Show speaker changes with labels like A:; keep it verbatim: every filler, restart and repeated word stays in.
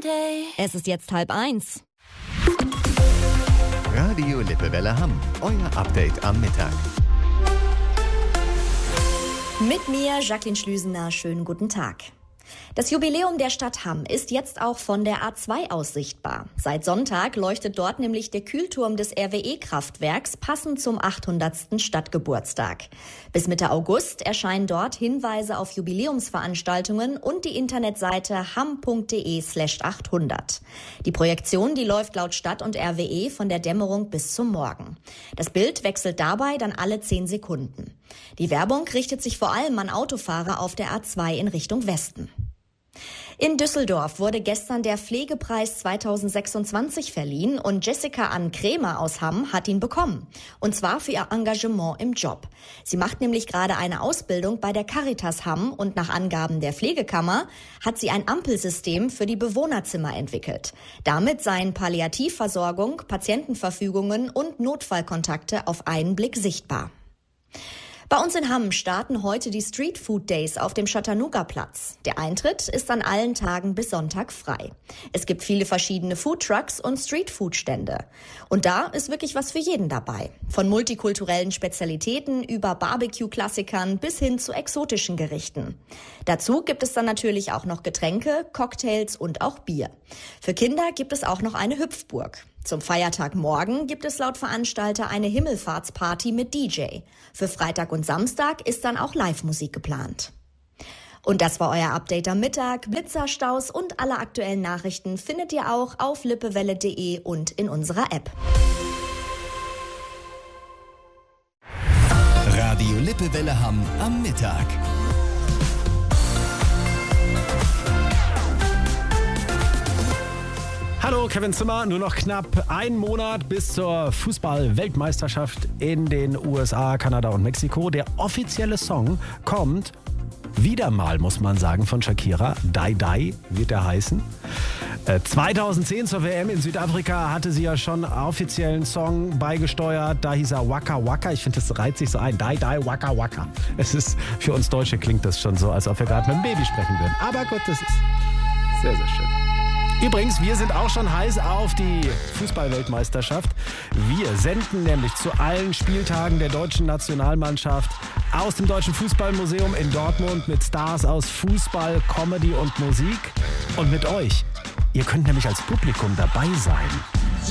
A: Es ist jetzt halb eins.
B: Radio Lippewelle Hamm, euer Update am Mittag.
A: Mit mir, Jacqueline Schlüsener, schönen guten Tag. Das Jubiläum der Stadt Hamm ist jetzt auch von der A zwei aus sichtbar. Seit Sonntag leuchtet dort nämlich der Kühlturm des R W E-Kraftwerks passend zum achthundertsten Stadtgeburtstag. Bis Mitte August erscheinen dort Hinweise auf Jubiläumsveranstaltungen und die Internetseite hamm.de slash achthundert. Die Projektion, die läuft laut Stadt und R W E von der Dämmerung bis zum Morgen. Das Bild wechselt dabei dann alle zehn Sekunden. Die Werbung richtet sich vor allem an Autofahrer auf der A zwei in Richtung Westen. In Düsseldorf wurde gestern der Pflegepreis zweitausendsechsundzwanzig verliehen und Jessica Ann Krämer aus Hamm hat ihn bekommen. Und zwar für ihr Engagement im Job. Sie macht nämlich gerade eine Ausbildung bei der Caritas Hamm und nach Angaben der Pflegekammer hat sie ein Ampelsystem für die Bewohnerzimmer entwickelt. Damit seien Palliativversorgung, Patientenverfügungen und Notfallkontakte auf einen Blick sichtbar. Bei uns in Hamm starten heute die Street Food Days auf dem Chattanooga-Platz. Der Eintritt ist an allen Tagen bis Sonntag frei. Es gibt viele verschiedene Foodtrucks und Streetfood-Stände. Und da ist wirklich was für jeden dabei. Von multikulturellen Spezialitäten über Barbecue-Klassikern bis hin zu exotischen Gerichten. Dazu gibt es dann natürlich auch noch Getränke, Cocktails und auch Bier. Für Kinder gibt es auch noch eine Hüpfburg. Zum Feiertag morgen gibt es laut Veranstalter eine Himmelfahrtsparty mit D J. Für Freitag und Samstag ist dann auch Live-Musik geplant. Und das war euer Update am Mittag. Blitzer, Staus und alle aktuellen Nachrichten findet ihr auch auf lippewelle punkt de und in unserer App.
B: Radio Lippewelle Hamm am Mittag.
C: Hallo, Kevin Zimmer. Nur noch knapp ein Monat bis zur Fußball-Weltmeisterschaft in den U S A, Kanada und Mexiko. Der offizielle Song kommt wieder mal, muss man sagen, von Shakira. Die Die wird er heißen. Äh, zweitausendzehn zur W M in Südafrika hatte sie ja schon offiziellen Song beigesteuert. Da hieß er Waka Waka. Ich finde, das reiht sich so ein. Die Die Waka Waka. Es ist, für uns Deutsche klingt das schon so, als ob wir gerade mit einem Baby sprechen würden. Aber gut, das ist sehr, sehr schön. Übrigens, wir sind auch schon heiß auf die Fußball-Weltmeisterschaft. Wir senden nämlich zu allen Spieltagen der deutschen Nationalmannschaft aus dem Deutschen Fußballmuseum in Dortmund mit Stars aus Fußball, Comedy und Musik. Und mit euch. Ihr könnt nämlich als Publikum dabei sein.